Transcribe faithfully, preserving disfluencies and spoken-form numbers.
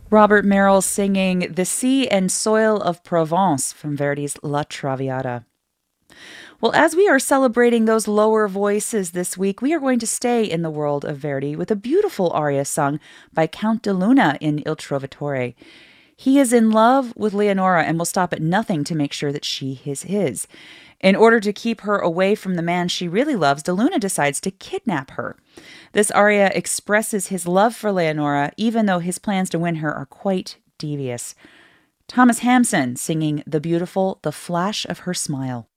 Robert Merrill singing The Sea and Soil of Provence from Verdi's La Traviata. Well, as we are celebrating those lower voices this week, we are going to stay in the world of Verdi with a beautiful aria sung by Count de Luna in Il Trovatore. He is in love with Leonora and will stop at nothing to make sure that she is his. In order to keep her away from the man she really loves, De Luna decides to kidnap her. This aria expresses his love for Leonora, even though his plans to win her are quite devious. Thomas Hampson singing The Beautiful, The Flash of Her Smile.